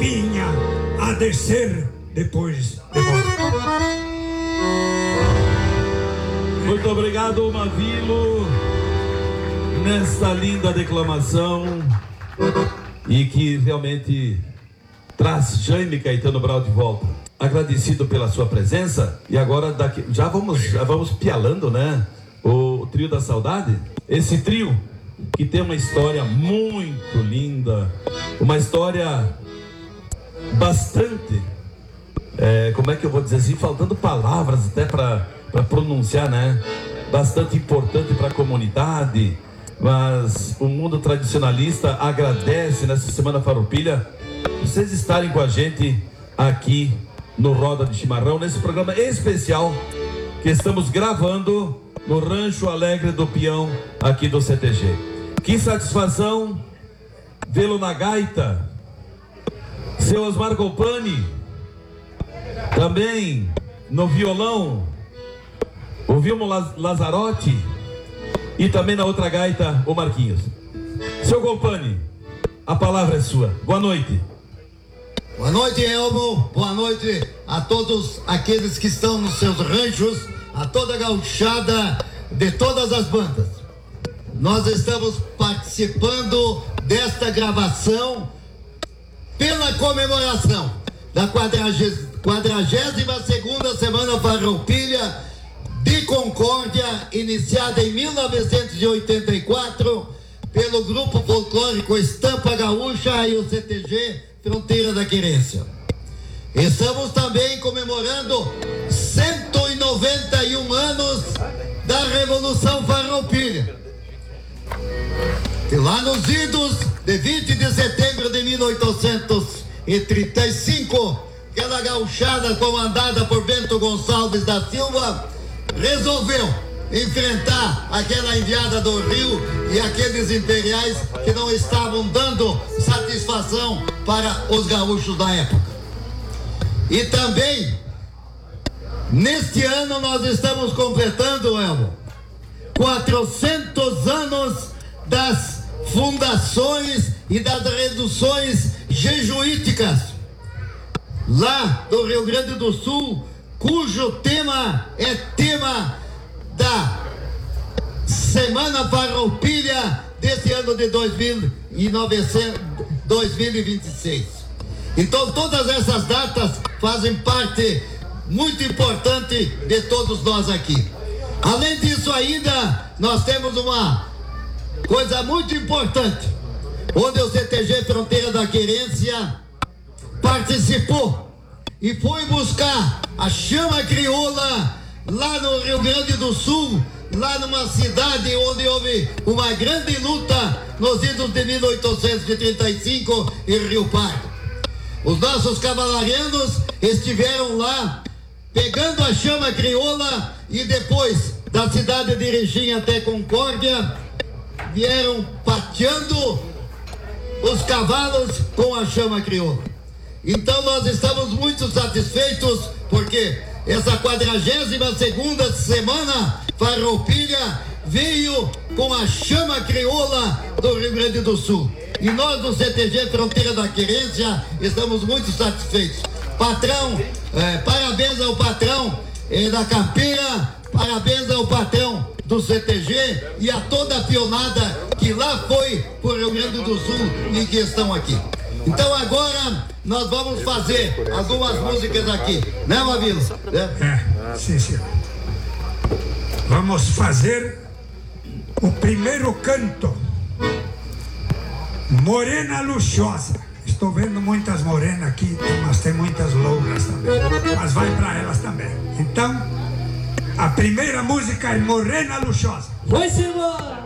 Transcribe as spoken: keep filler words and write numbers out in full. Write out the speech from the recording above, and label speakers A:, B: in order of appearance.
A: minha a descer depois de morto.
B: Muito obrigado, Mavilo, nesta linda declamação e que realmente traz Jaime Caetano Brau de volta. Agradecido pela sua presença e agora daqui, já vamos já vamos pialando, né? O trio da saudade, esse trio que tem uma história muito linda, uma história bastante, é, como é que eu vou dizer assim, faltando palavras até para para pronunciar, né? Bastante importante para a comunidade, mas o mundo tradicionalista agradece nessa Semana Farroupilha vocês estarem com a gente aqui no Roda de Chimarrão, nesse programa especial que estamos gravando no Rancho Alegre do Peão, aqui do C T G. Que satisfação vê-lo na gaita, seu Osmar Golpani, também no violão, o Vilmo Lazarotti e também na outra gaita, o Marquinhos. Seu Golpani, a palavra é sua. Boa noite.
C: Boa noite, Elmo. Boa noite a todos aqueles que estão nos seus ranchos, a toda a gauchada de todas as bandas. Nós estamos participando desta gravação pela comemoração da quadragésima segunda Semana Farroupilha de Concórdia, iniciada em mil novecentos e oitenta e quatro pelo Grupo Folclórico Estampa Gaúcha e o C T G Fronteira da Querência. Estamos também comemorando cento e noventa e um anos da Revolução Farroupilha. E lá nos idos de vinte de setembro de mil oitocentos e trinta e cinco, aquela gauchada comandada por Bento Gonçalves da Silva resolveu enfrentar aquela indiada do Rio e aqueles imperiais que não estavam dando satisfação para os gaúchos da época. E também, neste ano, nós estamos completando, Elmo, quatrocentos anos das fundações e das reduções jesuíticas lá do Rio Grande do Sul, cujo tema é tema da Semana Farroupilha desse ano de dois mil e vinte e seis. Então todas essas datas fazem parte muito importante de todos nós aqui. Além disso ainda, nós temos uma coisa muito importante, onde o C T G Fronteira da Querência participou e foi buscar a chama crioula lá no Rio Grande do Sul, lá numa cidade onde houve uma grande luta nos idos de mil oitocentos e trinta e cinco em Rio Pardo. Os nossos cavalarianos estiveram lá pegando a chama crioula e depois da cidade de Erechim até Concórdia vieram pateando os cavalos com a chama crioula. Então nós estamos muito satisfeitos porque essa quadragésima segunda Semana Farroupilha veio com a chama crioula do Rio Grande do Sul. E nós do C T G Fronteira da Querência estamos muito satisfeitos. Patrão, eh, parabéns ao patrão eh, da Campeira, parabéns ao patrão do C T G e a toda a pionada que lá foi para o Rio Grande do Sul e que estão aqui. Então agora nós vamos fazer algumas músicas aqui, né, Mavilo?
A: É, sim, sim. Vamos fazer o primeiro canto. Morena Luxuosa. Estou vendo muitas morenas aqui, mas tem muitas louras também. Mas vai para elas também. Então, a primeira música é Morena Luxuosa.
D: Vai-se embora!